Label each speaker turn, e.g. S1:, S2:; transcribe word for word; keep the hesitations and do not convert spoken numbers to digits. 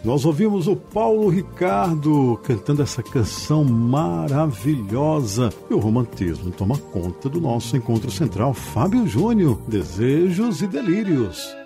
S1: Nós ouvimos o Paulo Ricardo cantando essa canção maravilhosa. E o romantismo toma conta do nosso encontro central. Fábio Júnior, Desejos e Delírios.